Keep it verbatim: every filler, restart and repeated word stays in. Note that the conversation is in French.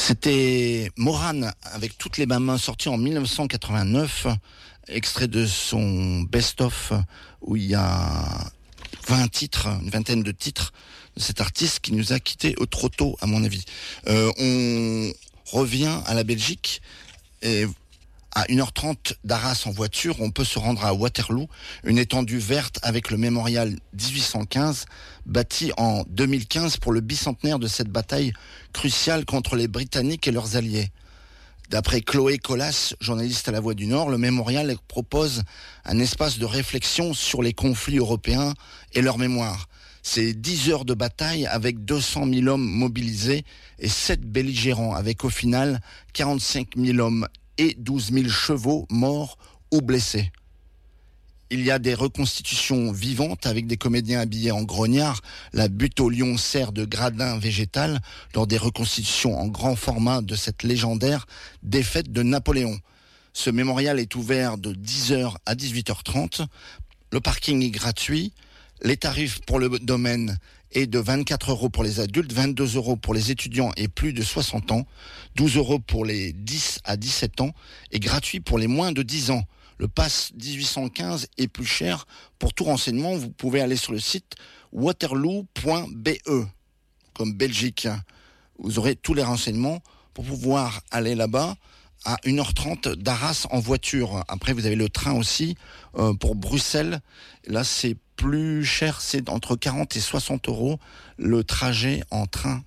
C'était Morane avec Toutes les mamans, sorti en dix-neuf cent quatre-vingt-neuf, extrait de son best-of où il y a vingt titres, une vingtaine de titres de cet artiste qui nous a quittés trop tôt à mon avis. Euh, on revient à la Belgique et à une heure trente d'Arras en voiture, on peut se rendre à Waterloo, une étendue verte avec le mémorial dix-huit cent quinze, bâti en deux mille quinze pour le bicentenaire de cette bataille cruciale contre les Britanniques et leurs alliés. D'après Chloé Colas, journaliste à La Voix du Nord, le mémorial propose un espace de réflexion sur les conflits européens et leur mémoire. C'est dix heures de bataille avec deux cent mille hommes mobilisés et sept belligérants, avec au final quarante-cinq mille hommes et douze mille chevaux morts ou blessés. Il y a des reconstitutions vivantes avec des comédiens habillés en grognards. La butte au lion sert de gradin végétal lors des reconstitutions en grand format de cette légendaire défaite de Napoléon. Ce mémorial est ouvert de dix heures à dix-huit heures trente. Le parking est gratuit. Les tarifs pour le domaine est de vingt-quatre euros pour les adultes, vingt-deux euros pour les étudiants et plus de soixante ans, douze euros pour les dix à dix-sept ans et gratuit pour les moins de dix ans. Le pass dix-huit cent quinze est plus cher. Pour tout renseignement, vous pouvez aller sur le site waterloo point b e, comme Belgique. Vous aurez tous les renseignements pour pouvoir aller là-bas à une heure trente d'Arras en voiture. Après, vous avez le train aussi euh, pour Bruxelles. Là, c'est plus cher, c'est entre quarante et soixante euros le trajet en train